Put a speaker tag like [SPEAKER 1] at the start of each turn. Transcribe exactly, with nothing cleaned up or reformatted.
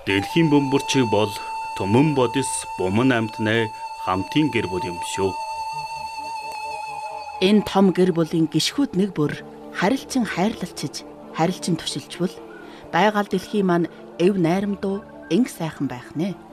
[SPEAKER 1] Дэлхийн бөмбөрчиг бол Түмэн бодис Буман амьтнаа хамтын гэр бүл юм шүү.
[SPEAKER 2] Энэ том гэр бүлийн гишгүүд нэг бүр харилцан хайрлалцж, харилцан тушилжвал байгаль дэлхий маань эв найрамдуу, энх сайхан байх нэ.